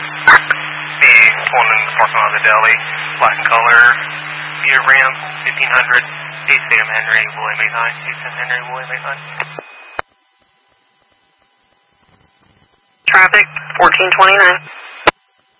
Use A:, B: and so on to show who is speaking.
A: The one in the parking lot of the deli, black in color, Peter Ram, 1500, East Sam Henry, William 89, East Sam Henry, William 89.
B: Traffic, 1429.